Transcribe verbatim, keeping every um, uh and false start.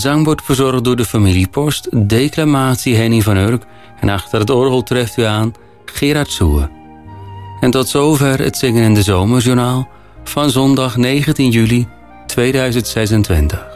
zang wordt verzorgd door de familie Post, declamatie Henny van Urk en achter het orgel treft u aan Gerard Soe. En tot zover het Zingen in de Zomerjournaal van zondag negentien juli tweeduizend zesentwintig.